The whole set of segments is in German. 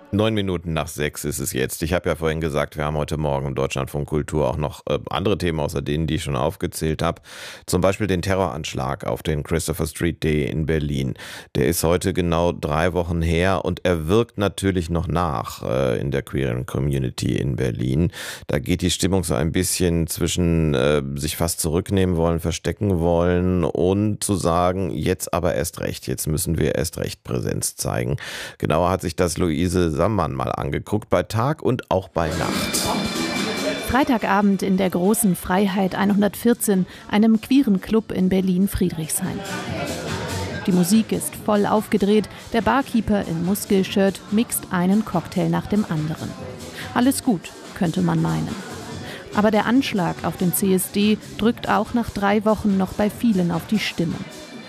9 Minuten nach 6 ist es jetzt. Ich habe ja vorhin gesagt, wir haben heute Morgen im Deutschlandfunk Kultur auch noch andere Themen außer denen, die ich schon aufgezählt habe. Zum Beispiel den Terroranschlag auf den Christopher Street Day in Berlin. Der ist heute genau 3 Wochen her und er wirkt natürlich noch nach in der queeren Community in Berlin. Da geht die Stimmung so ein bisschen zwischen sich fast zurücknehmen wollen, verstecken wollen und zu sagen, jetzt aber erst recht, jetzt müssen wir erst recht Präsenz zeigen. Genauer hat sich das Luise Sammann mal angeguckt, bei Tag und auch bei Nacht. Freitagabend in der Großen Freiheit 114, einem queeren Club in Berlin-Friedrichshain. Die Musik ist voll aufgedreht, der Barkeeper im Muskelshirt mixt einen Cocktail nach dem anderen. Alles gut, könnte man meinen. Aber der Anschlag auf den CSD drückt auch nach 3 Wochen noch bei vielen auf die Stimmung.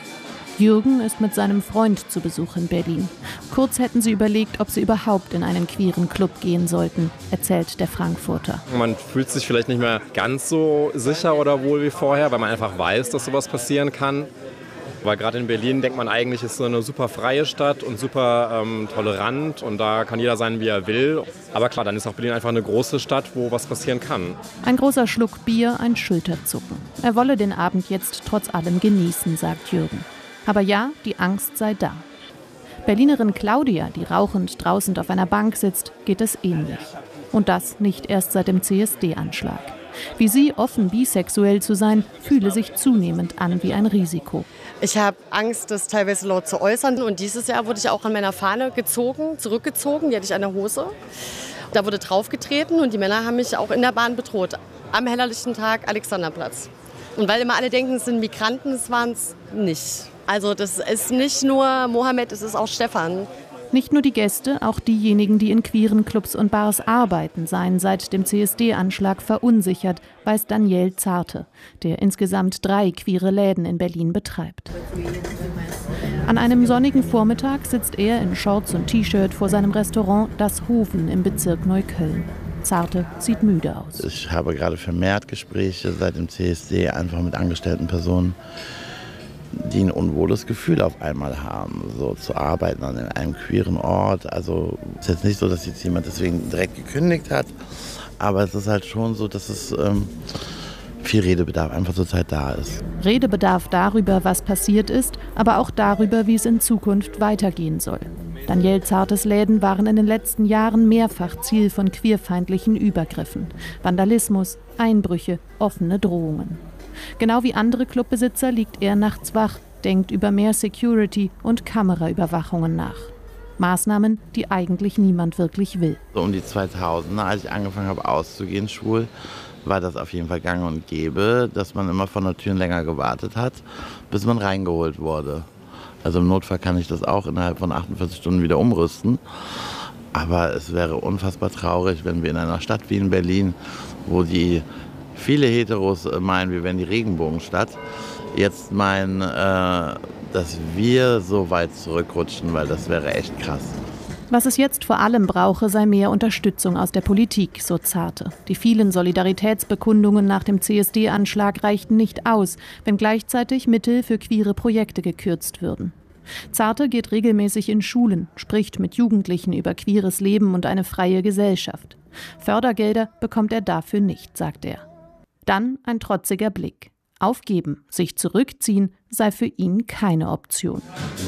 Jürgen ist mit seinem Freund zu Besuch in Berlin. Kurz hätten sie überlegt, ob sie überhaupt in einen queeren Club gehen sollten, erzählt der Frankfurter. Man fühlt sich vielleicht nicht mehr ganz so sicher oder wohl wie vorher, weil man einfach weiß, dass sowas passieren kann. Weil gerade in Berlin denkt man eigentlich, ist so eine super freie Stadt und super tolerant und da kann jeder sein, wie er will. Aber klar, dann ist auch Berlin einfach eine große Stadt, wo was passieren kann. Ein großer Schluck Bier, ein Schulterzucken. Er wolle den Abend jetzt trotz allem genießen, sagt Jürgen. Aber ja, die Angst sei da. Berlinerin Claudia, die rauchend draußen auf einer Bank sitzt, geht es ähnlich. Und das nicht erst seit dem CSD-Anschlag. Wie sie, offen bisexuell zu sein, fühle sich zunehmend an wie ein Risiko. Ich habe Angst, das teilweise laut zu äußern. Und dieses Jahr wurde ich auch an meiner Fahne zurückgezogen, die hatte ich an der Hose. Da wurde draufgetreten und die Männer haben mich auch in der Bahn bedroht. Am hellerlichten Tag Alexanderplatz. Und weil immer alle denken, es sind Migranten, das waren es nicht. Also das ist nicht nur Mohammed, es ist auch Stefan. Nicht nur die Gäste, auch diejenigen, die in queeren Clubs und Bars arbeiten, seien seit dem CSD-Anschlag verunsichert, weiß Daniel Zarte, der insgesamt 3 queere Läden in Berlin betreibt. An einem sonnigen Vormittag sitzt er in Shorts und T-Shirt vor seinem Restaurant Das Hofen im Bezirk Neukölln. Zarte sieht müde aus. Ich habe gerade vermehrt Gespräche seit dem CSD einfach mit angestellten Personen, die ein unwohles Gefühl auf einmal haben, so zu arbeiten an einem queeren Ort. Also es ist jetzt nicht so, dass jetzt jemand deswegen direkt gekündigt hat, aber es ist halt schon so, dass es viel Redebedarf einfach zurzeit da ist. Redebedarf darüber, was passiert ist, aber auch darüber, wie es in Zukunft weitergehen soll. Daniel Zartes Läden waren in den letzten Jahren mehrfach Ziel von queerfeindlichen Übergriffen. Vandalismus, Einbrüche, offene Drohungen. Genau wie andere Clubbesitzer liegt er nachts wach, denkt über mehr Security und Kameraüberwachungen nach. Maßnahmen, die eigentlich niemand wirklich will. So um die 2000er, als ich angefangen habe auszugehen, schwul, war das auf jeden Fall gang und gäbe, dass man immer vor der Tür länger gewartet hat, bis man reingeholt wurde. Also im Notfall kann ich das auch innerhalb von 48 Stunden wieder umrüsten. Aber es wäre unfassbar traurig, wenn wir in einer Stadt wie in Berlin, wo die viele Heteros meinen, wir wären die Regenbogenstadt, jetzt meinen, dass wir so weit zurückrutschen, weil das wäre echt krass. Was es jetzt vor allem brauche, sei mehr Unterstützung aus der Politik, so Zarte. Die vielen Solidaritätsbekundungen nach dem CSD-Anschlag reichten nicht aus, wenn gleichzeitig Mittel für queere Projekte gekürzt würden. Zarte geht regelmäßig in Schulen, spricht mit Jugendlichen über queeres Leben und eine freie Gesellschaft. Fördergelder bekommt er dafür nicht, sagt er. Dann ein trotziger Blick. Aufgeben, sich zurückziehen, sei für ihn keine Option.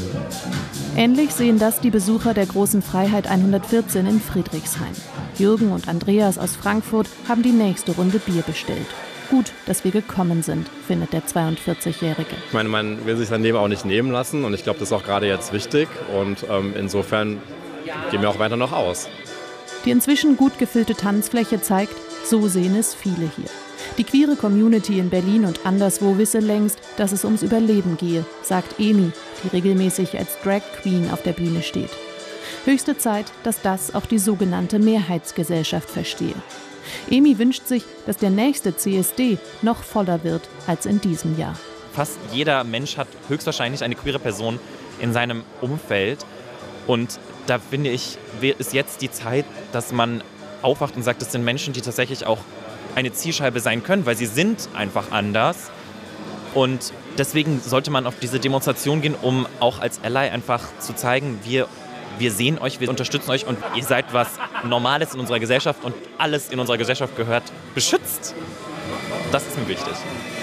Ähnlich sehen das die Besucher der Großen Freiheit 114 in Friedrichshain. Jürgen und Andreas aus Frankfurt haben die nächste Runde Bier bestellt. Gut, dass wir gekommen sind, findet der 42-Jährige. Ich meine, man will sich sein Leben auch nicht nehmen lassen und ich glaube, das ist auch gerade jetzt wichtig und insofern gehen wir auch weiter noch aus. Die inzwischen gut gefüllte Tanzfläche zeigt, so sehen es viele hier. Die queere Community in Berlin und anderswo wisse längst, dass es ums Überleben gehe, sagt Emi, die regelmäßig als Drag Queen auf der Bühne steht. Höchste Zeit, dass das auch die sogenannte Mehrheitsgesellschaft verstehe. Emi wünscht sich, dass der nächste CSD noch voller wird als in diesem Jahr. Fast jeder Mensch hat höchstwahrscheinlich eine queere Person in seinem Umfeld. Und da finde ich, ist jetzt die Zeit, dass man aufwacht und sagt, das sind Menschen, die tatsächlich auch eine Zielscheibe sein können, weil sie sind einfach anders. Und deswegen sollte man auf diese Demonstration gehen, um auch als Ally einfach zu zeigen, wir wir sehen euch, wir unterstützen euch und ihr seid was Normales in unserer Gesellschaft und alles in unserer Gesellschaft gehört beschützt. Das ist mir wichtig.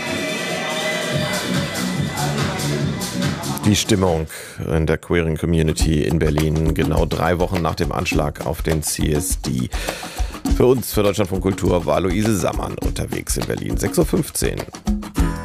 Die Stimmung in der queeren Community in Berlin genau 3 Wochen nach dem Anschlag auf den CSD. Für uns, für Deutschlandfunk Kultur, war Luise Sammann unterwegs in Berlin. 6:15 Uhr.